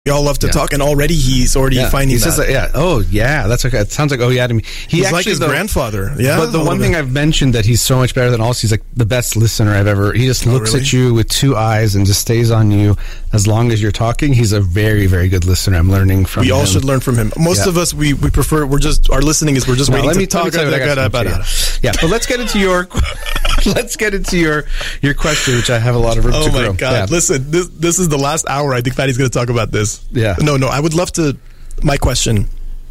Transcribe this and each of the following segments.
We all love to talk, and already he's finding he that. Says that. Oh, yeah, that's okay. It sounds like, to me. He's actually, like his grandfather. Yeah, but the one thing I've mentioned that he's so much better than all, he's like the best listener I've ever. He just looks at you with two eyes and just stays on you as long as you're talking. He's a very, very good listener. I'm learning from him. We all should learn from him. Most of us, we prefer, our listening is we're just waiting to talk. Yeah, but let's get into your your question, which I have a lot of room to grow. Oh my God. Yeah. Listen, this is the last hour. I think Fatty's going to talk about this. Yeah. No, I would love to. My question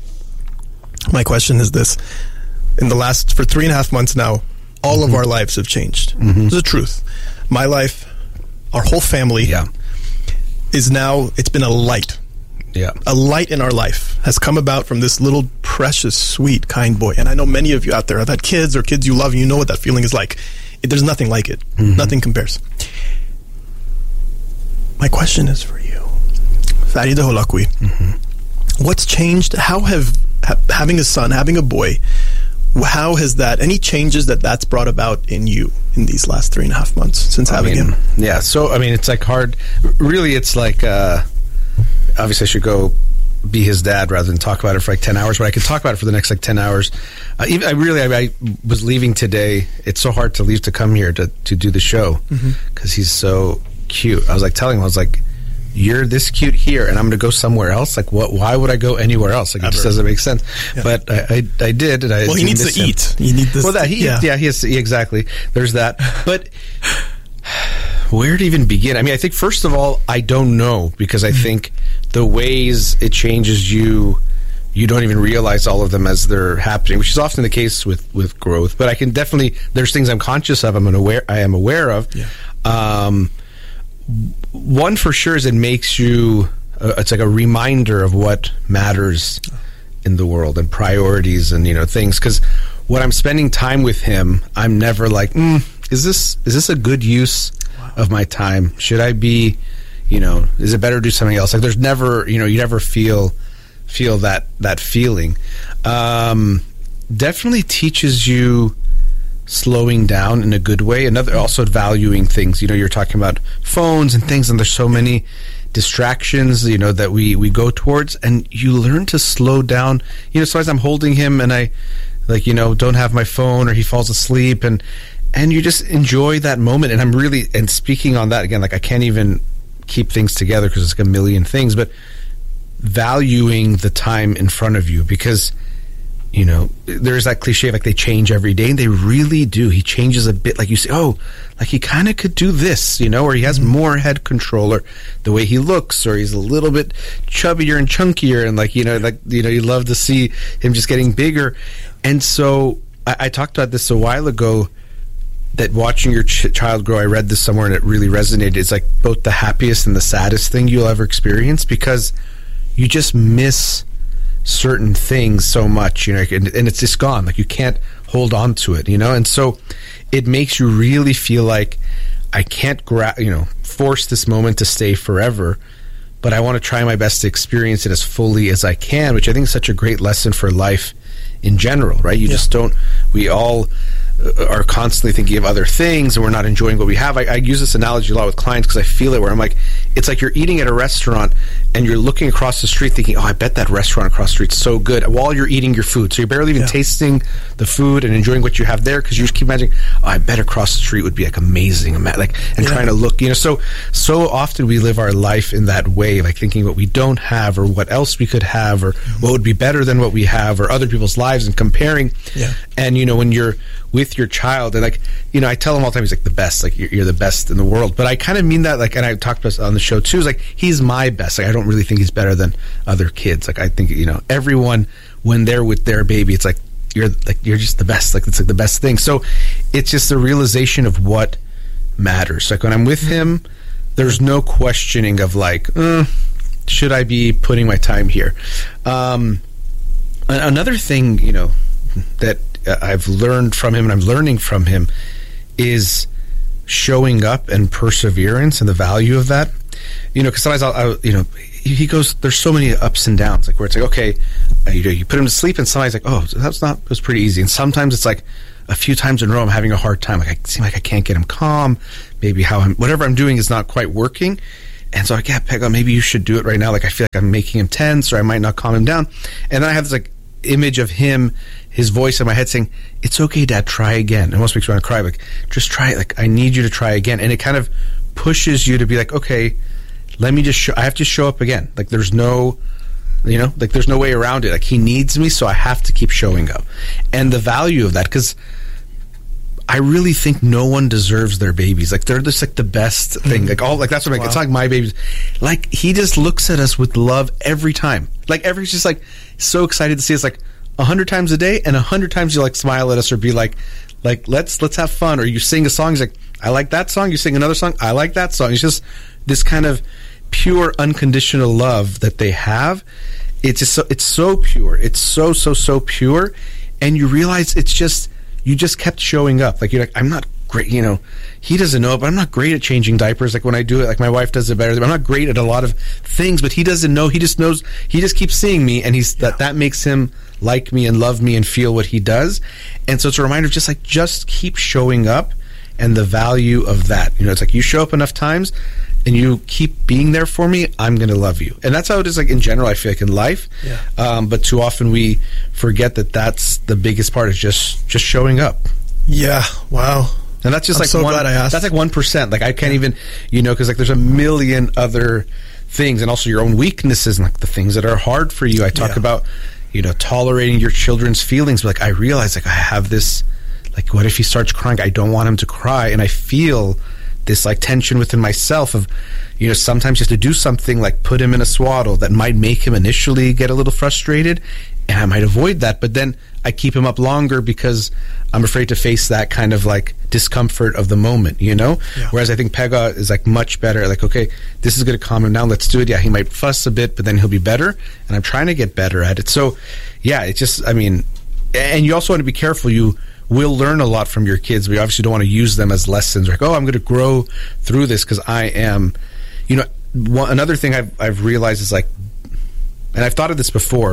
is this: for 3.5 months now, all of our lives have changed. It's the truth. My life, our whole family, is now. It's been a light. Yeah, a light in our life has come about from this little precious, sweet, kind boy. And I know many of you out there have had kids or kids you love, and you know what that feeling is like. There's nothing like it. Nothing compares. My question is for you, Fadi Daholakwi. What's changed? How have having a son, having a boy, how has that, any changes that's brought about in you in these last 3.5 months since having him? Yeah, so, it's like hard. Really, it's like, obviously I should go be his dad rather than talk about it for like 10 hours, but I could talk about it for the next like 10 hours. I was leaving today. It's so hard to leave to come here to do the show because he's so cute. I was like telling him, you're this cute here, and I'm going to go somewhere else. Like, what? Why would I go anywhere else? Like, it just doesn't make sense. Yeah. But I did, and he needs to eat. You need this. Well, he has to eat, exactly. There's that. But where to even begin? I think first of all, I don't know, because I think the ways it changes you don't even realize all of them as they're happening, which is often the case with growth. But I can definitely, there's things I'm conscious of. I am aware of. Yeah. One for sure is it makes you, it's like a reminder of what matters in the world and priorities and, things. Because when I'm spending time with him, I'm never like, is this a good use of my time? Should I be, is it better to do something else? Like, there's never, you never feel that feeling. Definitely teaches you slowing down in a good way. Also valuing things. You're talking about phones and things, and there's so many distractions, that we go towards, and you learn to slow down. So as I'm holding him and I don't have my phone, or he falls asleep, and you just enjoy that moment. And I'm really, and speaking on that again, like, I can't even keep things together because it's like a million things, but valuing the time in front of you, because there's that cliche, like, they change every day, and they really do. He changes a bit, like, you say, like, he kind of could do this, or he has more head control, or the way he looks, or he's a little bit chubbier and chunkier, and you love to see him just getting bigger. And so I talked about this a while ago, that watching your child grow, I read this somewhere and it really resonated. It's like both the happiest and the saddest thing you'll ever experience, because you just miss certain things so much, and it's just gone. Like, you can't hold on to it, and so it makes you really feel like, I can't force this moment to stay forever, but I want to try my best to experience it as fully as I can, which I think is such a great lesson for life in general, right? Just don't, we all are constantly thinking of other things, and we're not enjoying what we have. I use this analogy a lot with clients, because I feel it, where I'm like, it's like you're eating at a restaurant and you're looking across the street thinking, I bet that restaurant across the street's so good, while you're eating your food. So you're barely even tasting the food and enjoying what you have there, because you just keep imagining, I bet across the street would be like amazing, trying to look, so often we live our life in that way, like thinking what we don't have, or what else we could have, or what would be better than what we have, or other people's lives, and comparing. And when you're with your child, and I tell him all the time, he's like the best, like you're the best in the world. But I kind of mean that, like, and I talked about on the show too, is like, he's my best. Like, I don't really think he's better than other kids. Like, I think, everyone, when they're with their baby, it's like, you're just the best. Like, it's like the best thing. So it's just the realization of what matters. Like, when I'm with him, there's no questioning of like, should I be putting my time here? Another thing, that I've learned from him, and I'm learning from him, is showing up and perseverance, and the value of that. Because sometimes he goes, there's so many ups and downs, like, where it's like, okay, you put him to sleep, and sometimes like, it was pretty easy. And sometimes it's like, a few times in a row, I'm having a hard time. Like, I seem like I can't get him calm. Maybe whatever I'm doing is not quite working. And so like, yeah, Pega, maybe you should do it right now. Like, I feel like I'm making him tense, or I might not calm him down. And then I have this like image of him, his voice in my head saying, it's okay, Dad, try again. It almost makes me want to cry. Like, just try it. Like, I need you to try again. And it kind of pushes you to be like, okay, let me just I have to show up again. Like, there's no, like there's no way around it. Like, he needs me, so I have to keep showing up. And the value of that, because I really think no one deserves their babies. Like, they're just like the best thing. Like, all, like, that's what I'm like, it's like my babies. Like, he just looks at us with love every time. Like, he's just like so excited to see us, like 100 times a day, and 100 times you like smile at us or be like let's have fun. Or you sing a song, he's like, I like that song. You sing another song, I like that song. It's just this kind of pure unconditional love that they have. It's just it's so pure. It's so pure. And you realize it's just, you just kept showing up. Like, you're like, I'm not great, he doesn't know it, but I'm not great at changing diapers. Like, when I do it, like, my wife does it better. I'm not great at a lot of things, but he doesn't know. He just knows. He just keeps seeing me, and that makes him like me and love me and feel what he does. And so it's a reminder of just keep showing up, and the value of that. It's like, you show up enough times and you keep being there for me, I'm going to love you. And that's how it is, like, in general, I feel like, in life. Yeah. But too often we forget that that's the biggest part, is just showing up. Yeah. Wow. And that's just I'm glad I asked. That's like 1%. Like, I can't even, because like there's a million other things, and also your own weaknesses and like the things that are hard for you. I talk about, tolerating your children's feelings. But like, I realize, like, I have this, like, what if he starts crying? I don't want him to cry. And I feel this like tension within myself of, sometimes just to do something like put him in a swaddle that might make him initially get a little frustrated, and I might avoid that, but then I keep him up longer because I'm afraid to face that kind of like discomfort of the moment, Whereas I think Pega is like much better. Like, okay, this is going to calm him down. Let's do it. Yeah, he might fuss a bit, but then he'll be better. And I'm trying to get better at it. So, yeah, it's just, and you also want to be careful. You will learn a lot from your kids. We obviously don't want to use them as lessons. Like, oh, I'm going to grow through this because I am, another thing I've realized is like, and I've thought of this before,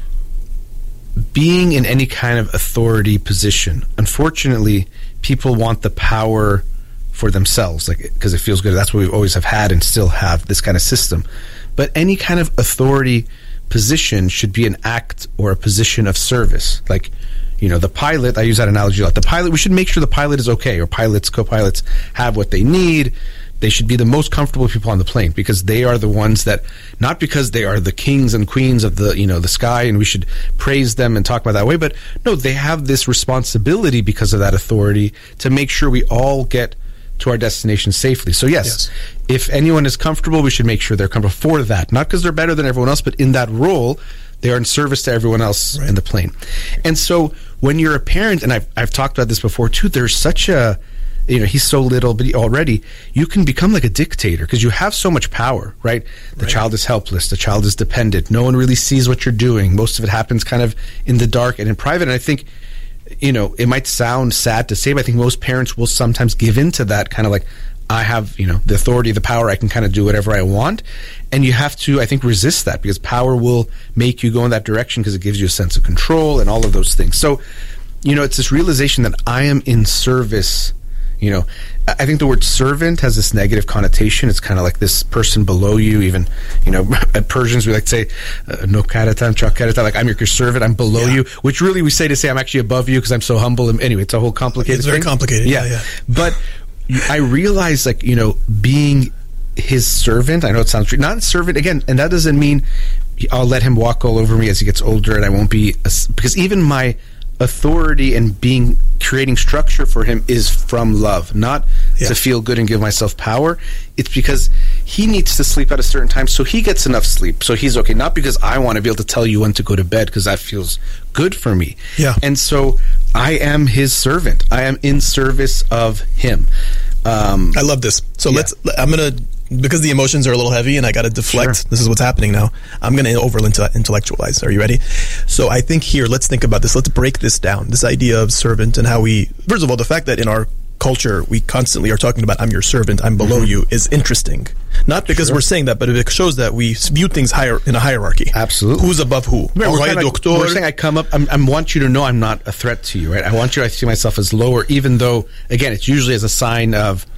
being in any kind of authority position, unfortunately, people want the power for themselves, like, because it feels good. That's what we always have had and still have, this kind of system. But any kind of authority position should be an act or a position of service. Like, the pilot, I use that analogy a lot. The pilot, we should make sure the pilot is okay, or pilots, co-pilots have what they need. They should be the most comfortable people on the plane, because they are the ones that, not because they are the kings and queens of the, the sky, and we should praise them and talk about that way, but no, they have this responsibility because of that authority to make sure we all get to our destination safely. So yes, if anyone is comfortable, we should make sure they're comfortable for that. Not because they're better than everyone else, but in that role, they are in service to everyone else in the plane. And so when you're a parent, and I've talked about this before too, there's such a, he's so little, but already you can become like a dictator because you have so much power, right? The child is helpless. The child is dependent. No one really sees what you're doing. Most of it happens kind of in the dark and in private. And I think, it might sound sad to say, but I think most parents will sometimes give in to that kind of like, I have, the authority, the power, I can kind of do whatever I want. And you have to, I think, resist that, because power will make you go in that direction because it gives you a sense of control and all of those things. So, it's this realization that I am in service. I think the word servant has this negative connotation. It's kind of like this person below you. Even, at Persians, we like to say, no karatan, chak karatan, like, I'm your servant, I'm below you, which really we say to say I'm actually above you because I'm so humble. And anyway, it's a whole complicated thing. It's very complicated. Yeah. But I realize, like, being his servant, I know it sounds not servant again, and that doesn't mean I'll let him walk all over me as he gets older, and I won't be, because even my authority and creating structure for him is from love, not to feel good and give myself power. It's because he needs to sleep at a certain time, so he gets enough sleep, so he's okay. Not because I want to be able to tell you when to go to bed, because that feels good for me. And so I am his servant. I am in service of him. I love this. So I'm going to, because the emotions are a little heavy and I got to deflect, this is what's happening now. I'm going to over-intellectualize. Are you ready? So I think here, let's think about this. Let's break this down. This idea of servant and how we, first of all, the fact that in our culture we constantly are talking about I'm your servant, I'm below you, is interesting. Not because we're saying that, but it shows that we view things higher in a hierarchy. Absolutely. Who's above who? We're saying I come up, I want you to know I'm not a threat to you, right? I want you to see myself as lower, even though, again, it's usually as a sign of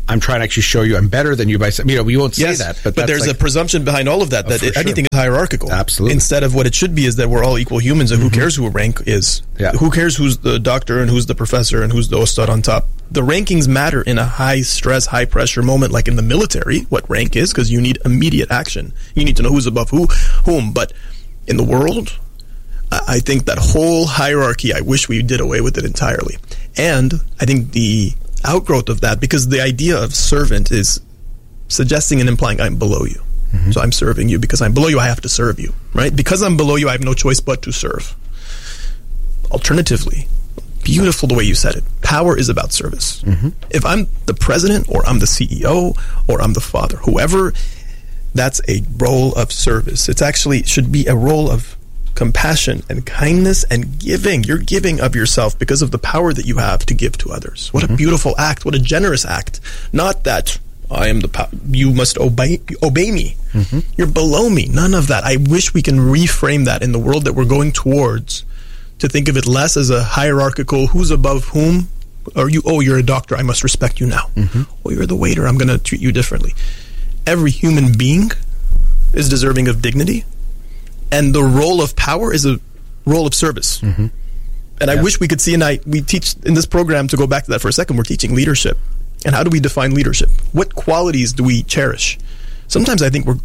I'm trying to actually show you I'm better than you by, we won't say that, but there's a presumption behind all of that, anything is hierarchical. Absolutely. Instead of what it should be is that we're all equal humans, and who cares who a rank is? Yeah. Who cares who's the doctor and who's the professor and who's the Ustad on top? The rankings matter in a high stress, high pressure moment like in the military, what rank is, because you need immediate action. You need to know who's above whom. But in the world, I think that whole hierarchy, I wish we did away with it entirely. And I think the outgrowth of that, because the idea of servant is suggesting and implying I'm below you. So I'm serving you. Because I'm below you, I have to serve you, right? Because I'm below you, I have no choice but to serve. Alternatively, beautiful the way you said it. Power is about service. If I'm the president or I'm the CEO or I'm the father, whoever, that's a role of service. It's actually should be a role of compassion and kindness and giving. You're giving of yourself because of the power that you have to give to others. What a beautiful act. What a generous act. Not that I am you must obey me. You're below me. None of that. I wish we can reframe that in the world that we're going towards, to think of it less as a hierarchical who's above whom. Or you're a doctor, I must respect you now. Oh, you're the waiter, I'm going to treat you differently. Every human being is deserving of dignity, and the role of power is a role of service. And I wish we could see, and we teach in this program, to go back to that for a second, we're teaching leadership. And how do we define leadership? What qualities do we cherish? Sometimes I think we're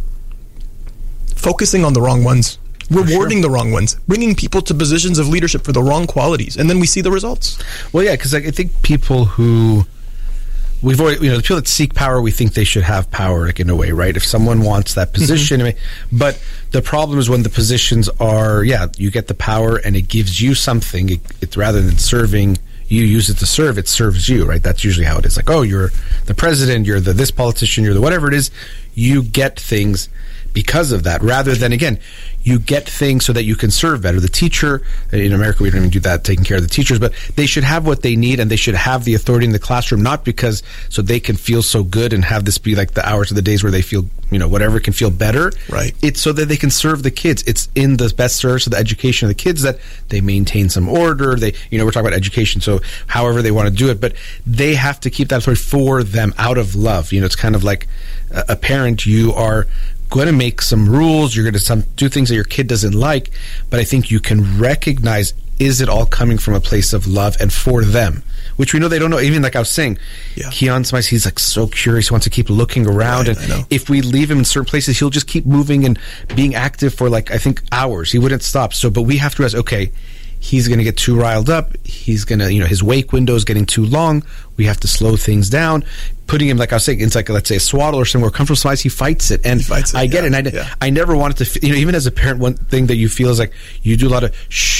focusing on the wrong ones, rewarding the wrong ones, bringing people to positions of leadership for the wrong qualities, and then we see the results. Well, yeah, because I think people who we've always, the people that seek power, we think they should have power, like, in a way, right? If someone wants that position, but the problem is when the positions are, you get the power and it gives you something. It's rather than serving, you use it to serve. It serves you, right? That's usually how it is. Like, oh, you're the president, you're this politician, you're the whatever it is. You get things because of that, rather than, again, you get things so that you can serve better. The teacher, in America, we don't even do that, taking care of the teachers, but they should have what they need, and they should have the authority in the classroom, not because so they can feel so good and have this be like the hours of the days where they feel, whatever can feel better. Right. It's so that they can serve the kids. It's in the best service of the education of the kids that they maintain some order. They, we're talking about education, so however they want to do it, but they have to keep that authority for them out of love. It's kind of like a parent. You are going to make some rules, you're going to do things that your kid doesn't like, but I think you can recognize, is it all coming from a place of love and for them, which we know they don't know. Even like I was saying, Keon, sometimes he's like so curious, he wants to keep looking around, and if we leave him in certain places, he'll just keep moving and being active for, like, I think hours. He wouldn't stop. So, but we have to realize, okay, he's going to get too riled up. He's going to, his wake window is getting too long. We have to slow things down. Putting him, like I was saying, it's like, let's say, a swaddle or somewhere comfortable size, he fights it. And I get it. And I never wanted to, even as a parent, one thing that you feel is like you do a lot of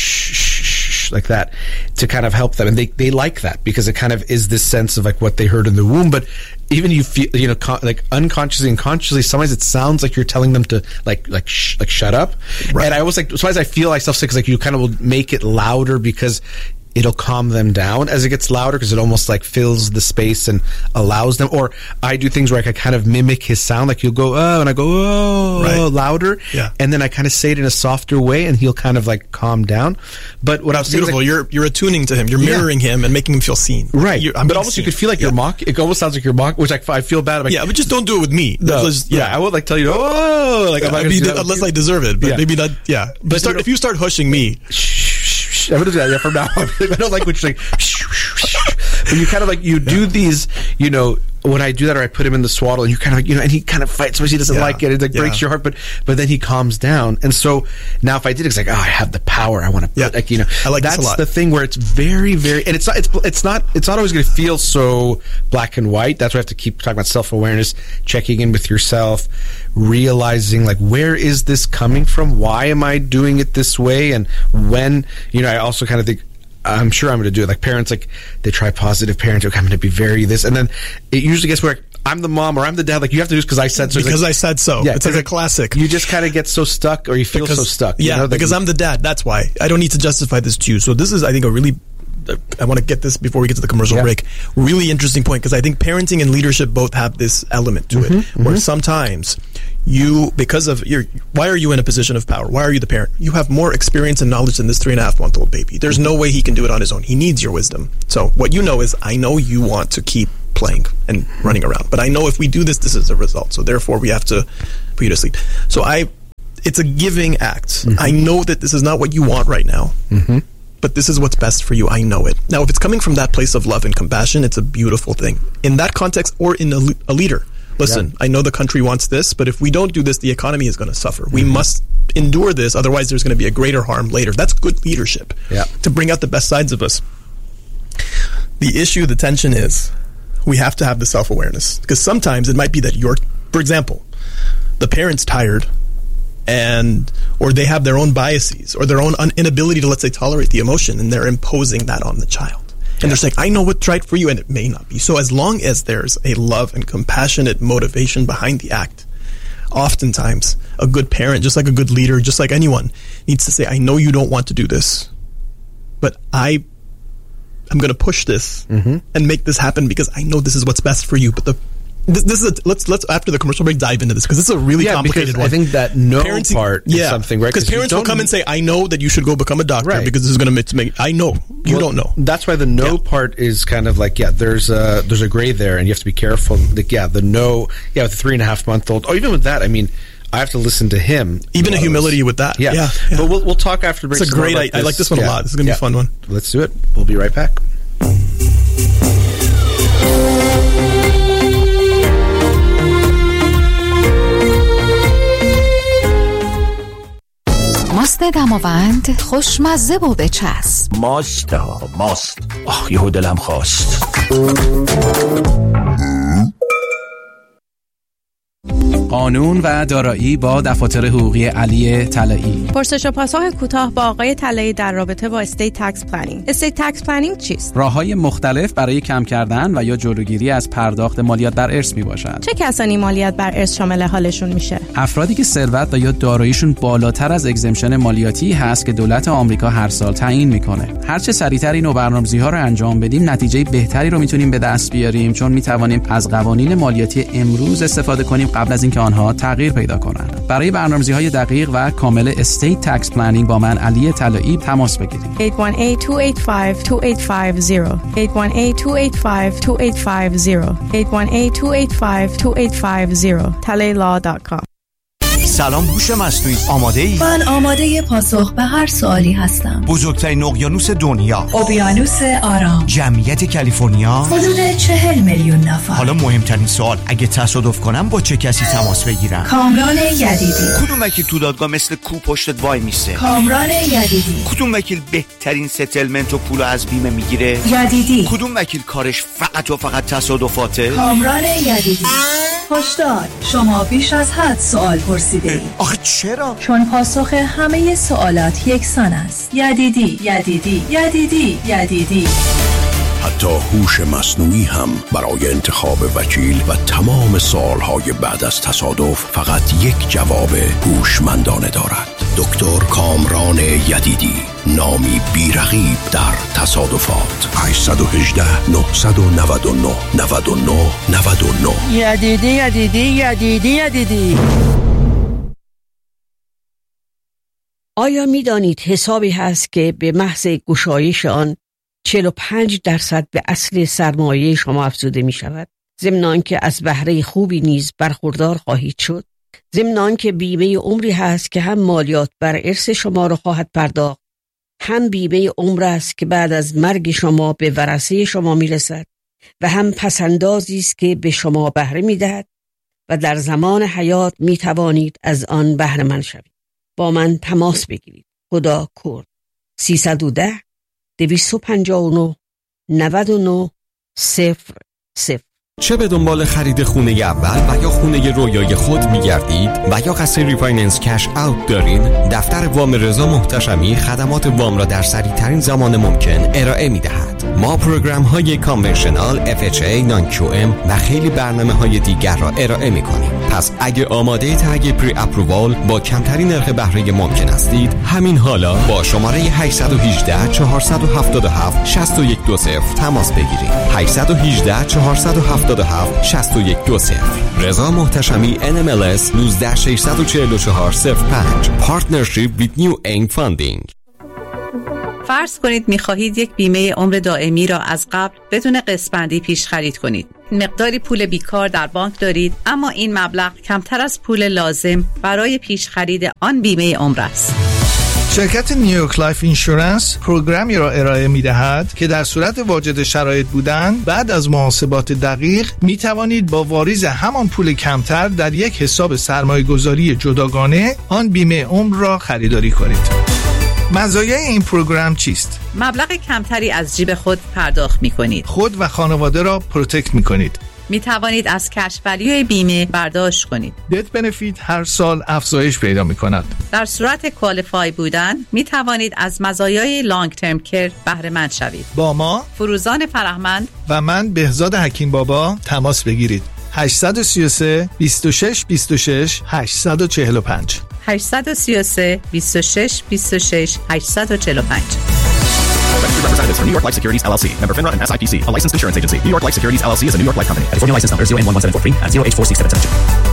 shh, like that, to kind of help them. And they like that because it kind of is this sense of like what they heard in the womb. But even you feel, like unconsciously and consciously, sometimes it sounds like you're telling them to like shut up. Right. And I always sometimes I feel myself sick because like you kind of will make it louder because it'll calm them down as it gets louder, because it almost like fills the space and allows them. Or I do things where I kind of mimic his sound, like he'll go, oh, and I go, oh, louder. Yeah. And then I kind of say it in a softer way and he'll kind of like calm down. But what I was saying, beautiful. You're attuning to him. You're mirroring him and making him feel seen. Right. But almost seen. You could feel like you're mocking. It almost sounds like you're mocking, which I feel bad about. Yeah, but just don't do it with me. No. I would like tell you, oh, like unless I deserve it. But maybe not. Yeah. But if you start hushing me. I'm going to do that from now on. I don't like what you're like. But you kind of like, you do these, when I do that, or I put him in the swaddle, and you kind of like, and he kind of fights, because he doesn't like it. It like breaks your heart, but then he calms down. And so now if I did it, it's like, oh, I have the power. I want to put, I like that's this a lot. The thing where it's very, very, and it's not always going to feel so black and white. That's why I have to keep talking about self-awareness, checking in with yourself, realizing like, where is this coming from? Why am I doing it this way? And when, I also kind of think, I'm sure I'm going to do it. Like parents, like they try positive parenting. Okay, I'm going to be very this, and then it usually gets where I'm the mom or I'm the dad. Like you have to do this because I said so. Because I said so. Yeah, it's like a classic. You just kind of get so stuck, or you feel so stuck. Yeah, because I'm the dad. That's why I don't need to justify this to you. So this is, I think, a really. I want to get this before we get to the commercial break. Really interesting point, because I think parenting and leadership both have this element to it, where sometimes you, because of why are you in a position of power? Why are you the parent? You have more experience and knowledge than this 3.5-month-old baby. There's no way he can do it on his own. He needs your wisdom. So what you know is, I know you want to keep playing and running around. But I know if we do this, this is the result. So therefore, we have to put you to sleep. So it's a giving act. Mm-hmm. I know that this is not what you want right now, mm-hmm. but this is what's best for you. I know it. Now, if it's coming from that place of love and compassion, it's a beautiful thing. In that context, or in a leader, listen, I know the country wants this, but if we don't do this, the economy is going to suffer. Mm-hmm. We must endure this, otherwise there's going to be a greater harm later. That's good leadership, to bring out the best sides of us. The issue, the tension is, we have to have the self-awareness. Because sometimes it might be that for example, the parent's tired, or they have their own biases, or their own inability to, let's say, tolerate the emotion, and they're imposing that on the child. And they're saying, I know what's right for you, and it may not be. So as long as there's a love and compassionate motivation behind the act, oftentimes a good parent, just like a good leader, just like anyone, needs to say, I know you don't want to do this, but I'm going to push this and make this happen because I know this is what's best for you. But this is let's after the commercial break dive into this because this is a really complicated one. I think that parents, part is something, right? Because parents will come and say, I know that you should go become a doctor because this is going to make I know you don't know. That's why the part is kind of like there's a gray there, and you have to be careful. Like the no, with the 3.5-month-old. Oh, even with that, I mean, I have to listen to him. Even a humility with that. Yeah. But we'll talk after the break. It's a great. I like this one a lot. This is going to be a fun one. Let's do it. We'll be right back. ماست دماوند خوشمزه و بچسب. ماست یهو دلم خواست. قانون و دارایی با دفاتر حقوقی علی طلایی. پرسش و پاسخ کوتاه با آقای طلایی در رابطه با استیت تکس پلنینگ. استیت تکس پلنینگ چیست؟ راه‌های مختلف برای کم کردن و یا جلوگیری از پرداخت مالیات بر ارث میباشد. چه کسانی مالیات بر ارث شامل حالشون میشه؟ افرادی که ثروت و یا داراییشون بالاتر از اگزمشن مالیاتی هست که دولت آمریکا هر سال تعیین میکنه. هر چه سریعتر این برنامه‌ریزی‌ها رو انجام بدیم، نتیجه بهتری رو میتونیم به دست بیاریم، چون میتوانیم از قوانین مالیاتی امروز استفاده کنیم قبل از اینکه آنها تغییر پیدا کنند. برای برنامه‌ریزی‌های دقیق و کامل استیت تکس پلنینگ با من علی طلایی تماس بگیرید. 818-285-2850 818-285-2850 talaylaw.com. سلام هوش مصنوعی، آماده ای؟ من آماده پاسخ به هر سوالی هستم. بزرگترین اقیانوس دنیا، اقیانوس آرام. جمعیت کالیفرنیا حدود 40 میلیون نفر. حالا مهمترین سوال، اگه تصادف کنم با چه کسی تماس بگیرم؟ کامران یدیدی. کدوم وکیل تو دادگاه مثل کو پشتت وای میسته؟ کامران یدیدی. کدوم وکیل بهترین ستلمنت و پولو از بیمه میگیره؟ یدیدی. کدوم وکیل کارش فقط تصادفاته؟ کامران یدیدی. هشدار، شما بیش از حد سوال پرسیده اید. آخه چرا؟ چون پاسخ همه سوالات یکسان است. یدیدی. حتی هوش مصنوعی هم برای انتخاب وکیل و تمام سوالهای بعد از تصادف فقط یک جواب هوشمندانه دارد. دکتر کامران یدیدی، نامی بی‌رقیب در تصادفات. 818-999-99-99. یدیدی. آیا می دانید حسابی هست که به محض گشایش آن 45% به اصل سرمایه شما افزوده می شود؟ ضمن آنکه از بهره خوبی نیز برخوردار خواهید شد. ضمن آنکه بیمه عمری هست که هم مالیات بر ارث شما را خواهد پرداخت، هم بیمه عمر است که بعد از مرگ شما به ورثه شما می رسد و هم پسندازی است که به شما بهره می دهد و در زمان حیات می توانید از آن بهره مند شوید. با من تماس بگیرید. خدا کرد. 310-259-99-00. چه به دنبال خرید خونه اول و یا خونه رویای خود می‌گردید و یا قصد ریفایننس کش اوت دارید؟ دفتر وام رضا محتشمی خدمات وام را در سریع‌ترین زمان ممکن ارائه می‌دهد. ما پروگرام‌های کانونشنال، FHA، نان QM و خیلی برنامه‌های دیگر را ارائه می‌کنیم. پس اگه آماده تگ پری اپرووال با کمترین نرخ بهره ممکن هستید، همین حالا با شماره 818-477-6120 تماس بگیرید. 818-477-6120. رضا محتشمی NMLS 1964405. Partnership with New Eng Funding. فرض کنید می‌خواهید یک بیمه عمر دائمی را از قبل بدون قسط‌بندی پیش خرید کنید. مقداری پول بیکار در بانک دارید، اما این مبلغ کمتر از پول لازم برای پیش خرید آن بیمه عمر است. شرکت نیویورک لایف اینشورنس پروگرامی را ارائه می‌دهد که در صورت واجد شرایط بودن بعد از محاسبات دقیق می توانید با واریز همان پول کمتر در یک حساب سرمایه‌گذاری جداگانه آن بیمه عمر را خریداری کنید. مزایای این پروگرام چیست؟ مبلغ کمتری از جیب خود پرداخت می‌کنید. خود و خانواده را پروتکت می‌کنید. می توانید از کش ولیوی بیمه برداشت کنید. دت بنفیت هر سال افزایش پیدا می کند. در صورت کوالیفای بودن می توانید از مزایای لانگ ترم کیر بهره مند شوید. با ما فروزان فرهمند و من بهزاد حکیم بابا تماس بگیرید. 833 26 26 845 833 26 26 845. Representatives from New York Life Securities LLC, member FINRA and SIPC, a licensed insurance agency. New York Life Securities LLC is a New York Life company. California license number 0N1743 and 0H46772.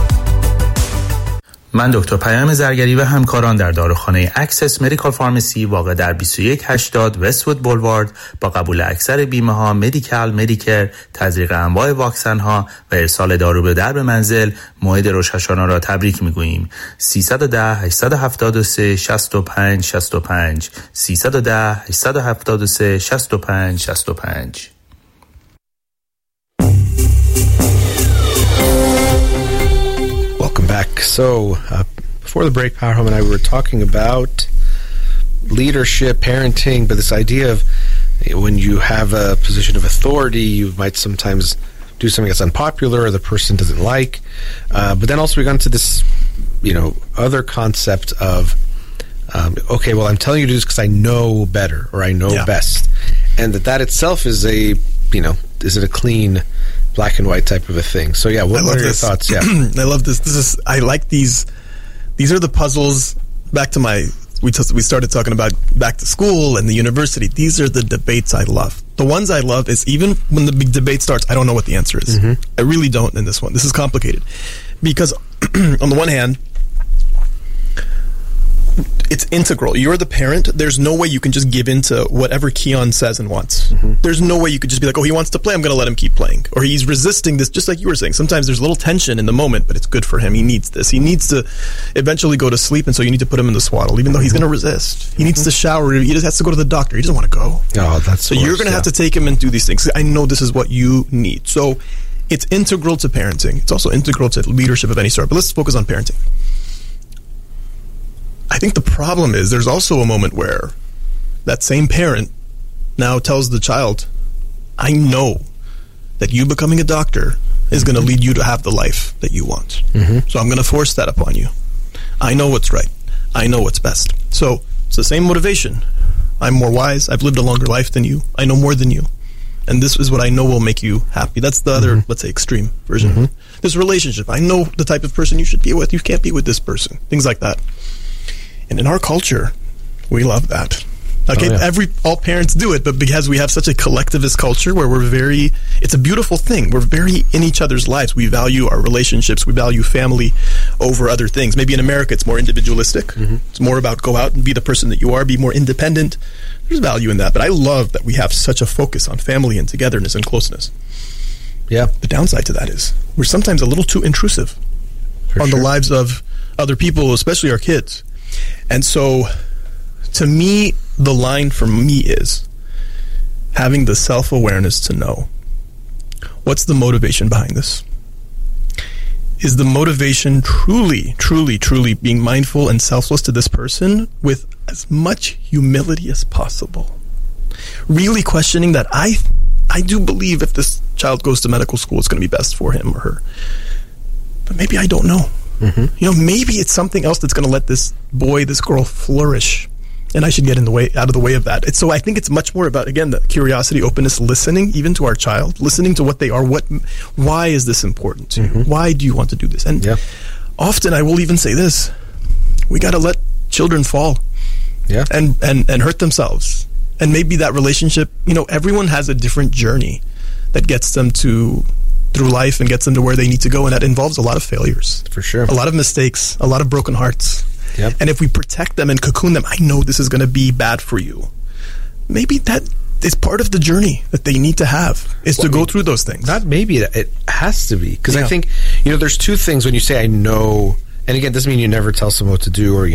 من دکتر پیام زرگری و همکاران در داروخانه اکسس مدیکال فارمسی واقع در 2180 وست‌وود بولوارد با قبول اکثر بیمه ها، مدیکال، مدیکر، تزریق انواع واکسن ها و ارسال دارو به درب منزل موعد روش‌حشانه را تبریک می‌گوییم. 310 873 65 65 310 873 65 65. Welcome back. So, before the break, Powerhome and I were talking about leadership, parenting, but this idea of when you have a position of authority, you might sometimes do something that's unpopular or the person doesn't like. But then also we got into this, other concept of, okay, well, I'm telling you to do this because I know better or I know best. And that itself is is it a clean black and white type of a thing? So what are your thoughts? Yeah. I love this. I like these are the puzzles back to we started talking about back to school and the university. These are the debates I love. The ones I love is even when the big debate starts, I don't know what the answer is. Mm-hmm. I really don't in this one. This is complicated because on the one hand, it's integral. You're the parent. There's no way you can just give in to whatever Keon says and wants. Mm-hmm. There's no way you could just be like, oh, he wants to play, I'm going to let him keep playing. Or he's resisting this, just like you were saying. Sometimes there's a little tension in the moment, but it's good for him. He needs this. He needs to eventually go to sleep, and so you need to put him in the swaddle, even though he's going to resist. He needs to shower. He just has to go to the doctor. He doesn't want to go. Oh, that's so you're going to have to take him and do these things. I know this is what you need. So it's integral to parenting. It's also integral to leadership of any sort. But let's focus on parenting. I think the problem is there's also a moment where that same parent now tells the child, I know that you becoming a doctor is going to lead you to have the life that you want. Mm-hmm. So I'm going to force that upon you. I know what's right. I know what's best. So it's the same motivation. I'm more wise. I've lived a longer life than you. I know more than you. And this is what I know will make you happy. That's the other, let's say, extreme version of it. This relationship. I know the type of person you should be with. You can't be with this person. Things like that. And in our culture, we love that. Okay, all parents do it, but because we have such a collectivist culture where it's a beautiful thing. We're very in each other's lives. We value our relationships. We value family over other things. Maybe in America it's more individualistic. Mm-hmm. It's more about go out and be the person that you are, be more independent. There's value in that, but I love that we have such a focus on family and togetherness and closeness. Yeah. The downside to that is we're sometimes a little too intrusive on the lives of other people, especially our kids. And so, to me, the line for me is having the self-awareness to know what's the motivation behind this. Is the motivation truly being mindful and selfless to this person with as much humility as possible? Really questioning that I do believe if this child goes to medical school, it's going to be best for him or her. But maybe I don't know. Mm-hmm. Maybe it's something else that's going to let this boy, this girl flourish, and I should get out of the way of that. So I think it's much more about, again, the curiosity, openness, listening, even to our child, listening to what they are. Why is this important to you? Why do you want to do this? And often I will even say this: we got to let children fall, and hurt themselves. And maybe that relationship, everyone has a different journey that gets them through life and gets them to where they need to go, and that involves a lot of failures. For sure. A lot of mistakes, a lot of broken hearts. Yep. And if we protect them and cocoon them, I know this is going to be bad for you. maybe that is part of the journey that they need to have, is to go through those things. Not maybe, it has to be. Because I think, there's two things when you say I know, and again, doesn't mean you never tell someone what to do or,